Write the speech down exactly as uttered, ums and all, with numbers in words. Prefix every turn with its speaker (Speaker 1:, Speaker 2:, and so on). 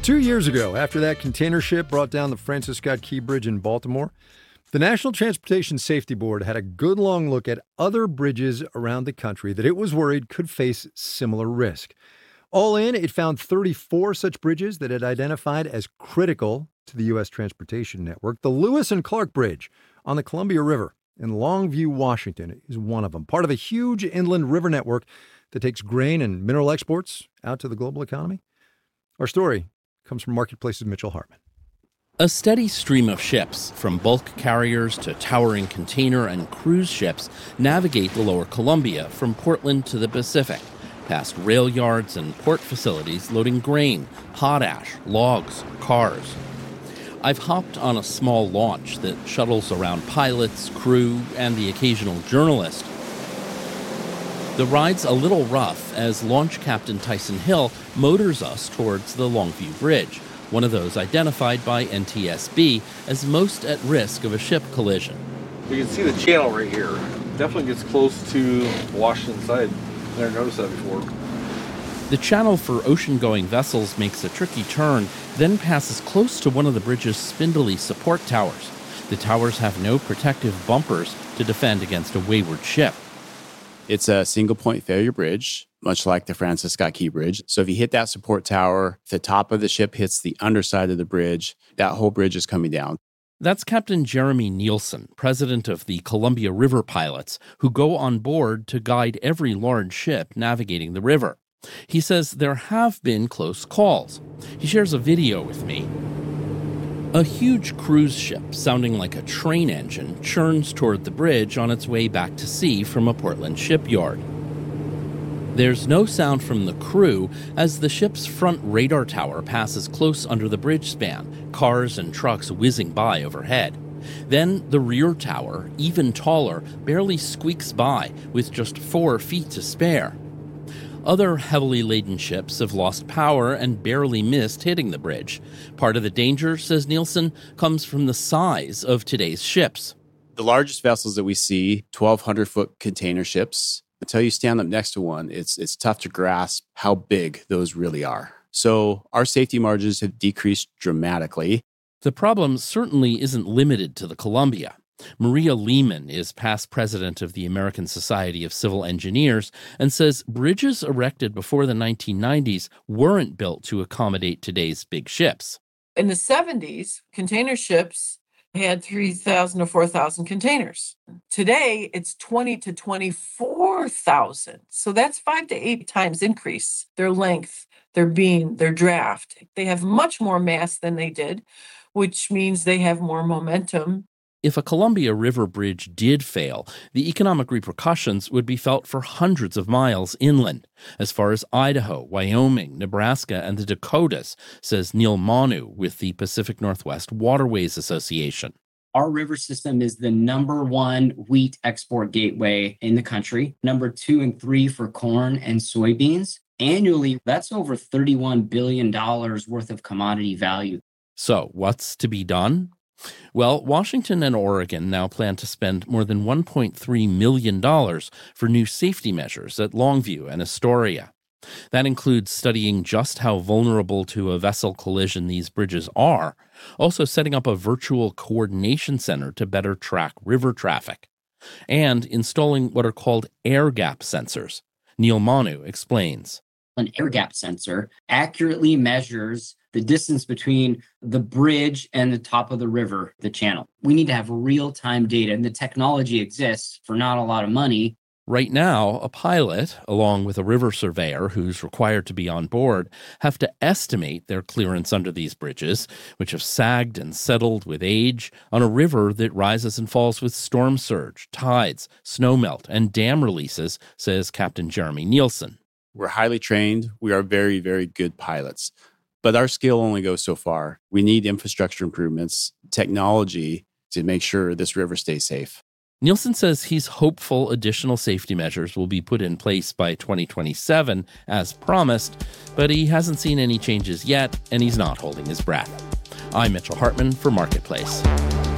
Speaker 1: Two years ago, after that container ship brought down the Francis Scott Key Bridge in Baltimore, the National Transportation Safety Board had a good long look at other bridges around the country that it was worried could face similar risk. All in, it found thirty-four such bridges that it identified as critical to the U S transportation network. The Lewis and Clark Bridge on the Columbia River in Longview, Washington is one of them, part of a huge inland river network that takes grain and mineral exports out to the global economy. Our story comes from Marketplace's Mitchell Hartman.
Speaker 2: A steady stream of ships, from bulk carriers to towering container and cruise ships, navigate the lower Columbia from Portland to the Pacific, past rail yards and port facilities loading grain, potash, logs, cars. I've hopped on a small launch that shuttles around pilots, crew, and the occasional journalist. The ride's a little rough as launch captain Tyson Hill motors us towards the Longview Bridge, one of those identified by N T S B as most at risk of a ship collision.
Speaker 3: You can see the channel right here. Definitely gets close to Washington side. Never noticed that before.
Speaker 2: The channel for ocean-going vessels makes a tricky turn, then passes close to one of the bridge's spindly support towers. The towers have no protective bumpers to defend against a wayward ship.
Speaker 4: It's a single-point failure bridge, much like the Francis Scott Key Bridge. So if you hit that support tower, the top of the ship hits the underside of the bridge, that whole bridge is coming down.
Speaker 2: That's Captain Jeremy Nielsen, president of the Columbia River Pilots, who go on board to guide every large ship navigating the river. He says there have been close calls. He shares a video with me. A huge cruise ship, sounding like a train engine, churns toward the bridge on its way back to sea from a Portland shipyard. There's no sound from the crew as the ship's front radar tower passes close under the bridge span, cars and trucks whizzing by overhead. Then the rear tower, even taller, barely squeaks by with just four feet to spare. Other heavily laden ships have lost power and barely missed hitting the bridge. Part of the danger, says Nielsen, comes from the size of today's ships.
Speaker 4: The largest vessels that we see, twelve hundred foot container ships. Until you stand up next to one, it's it's tough to grasp how big those really are. So our safety margins have decreased dramatically.
Speaker 2: The problem certainly isn't limited to the Columbia. Maria Lehman is past president of the American Society of Civil Engineers and says bridges erected before the nineteen nineties weren't built to accommodate today's big ships.
Speaker 5: In the seventies, container ships had three thousand to four thousand containers. Today, it's twenty to twenty-four thousand. So that's five to eight times increase their length, their beam, their draft. They have much more mass than they did, which means they have more momentum.
Speaker 2: If a Columbia River bridge did fail, the economic repercussions would be felt for hundreds of miles inland, as far as Idaho, Wyoming, Nebraska, and the Dakotas, says Neil Manu with the Pacific Northwest Waterways Association.
Speaker 6: Our river system is the number one wheat export gateway in the country, number two and three for corn and soybeans. Annually, that's over thirty-one billion dollars worth of commodity value.
Speaker 2: So what's to be done? Well, Washington and Oregon now plan to spend more than one point three million dollars for new safety measures at Longview and Astoria. That includes studying just how vulnerable to a vessel collision these bridges are, also setting up a virtual coordination center to better track river traffic, and installing what are called air gap sensors. Neil Manu explains.
Speaker 6: An air gap sensor accurately measures the distance between the bridge and the top of the river, the channel. We need to have real-time data, and the technology exists for not a lot of money.
Speaker 2: Right now, a pilot, along with a river surveyor who's required to be on board, have to estimate their clearance under these bridges, which have sagged and settled with age, on a river that rises and falls with storm surge, tides, snowmelt, and dam releases, says Captain Jeremy Nielsen.
Speaker 4: We're highly trained. We are very, very good pilots. But our skill only goes so far. We need infrastructure improvements, technology to make sure this river stays safe.
Speaker 2: Nielsen says he's hopeful additional safety measures will be put in place by twenty twenty-seven, as promised, but he hasn't seen any changes yet, and he's not holding his breath. I'm Mitchell Hartman for Marketplace.